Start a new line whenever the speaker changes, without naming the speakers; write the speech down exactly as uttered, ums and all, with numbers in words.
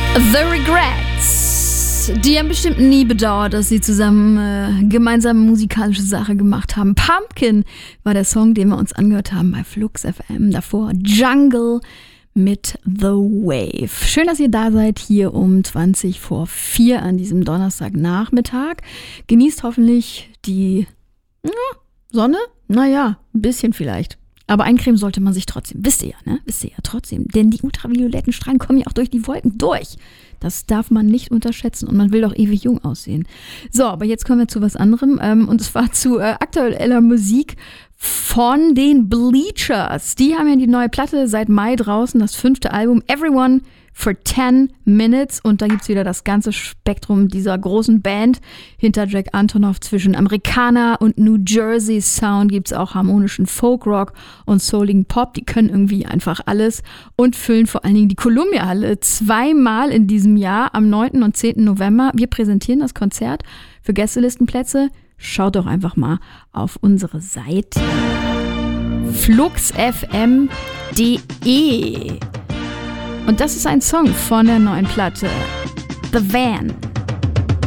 The Regrets. Die haben bestimmt nie bedauert, dass sie zusammen äh, gemeinsam musikalische Sache gemacht haben. Pumpkin war der Song, den wir uns angehört haben bei Flux F M. Davor Jungle mit The Wave. Schön, dass ihr da seid, hier um zwanzig vor vier an diesem Donnerstagnachmittag. Genießt hoffentlich die ja, Sonne. Naja, ein bisschen vielleicht. Aber eincremen sollte man sich trotzdem. Wisst ihr ja, ne? Wisst ihr ja trotzdem. Denn die ultravioletten Strahlen kommen ja auch durch die Wolken durch. Das darf man nicht unterschätzen. Und man will doch ewig jung aussehen. So, aber jetzt kommen wir zu was anderem. Ähm, und zwar zu äh, aktueller Musik von den Bleachers. Die haben ja die neue Platte seit Mai draußen. Das fünfte Album. Everyone for ten minutes. Und da gibt's wieder das ganze Spektrum dieser großen Band. Hinter Jack Antonoff zwischen Amerikaner und New Jersey Sound gibt's auch harmonischen Folkrock und souligen Pop. Die können irgendwie einfach alles und füllen vor allen Dingen die Columbia-Halle zweimal in diesem Jahr am neunten und zehnten November. Wir präsentieren das Konzert für Gästelistenplätze. Schaut doch einfach mal auf unsere Seite flux f m punkt d e. Und das ist ein Song von der neuen Platte The Van.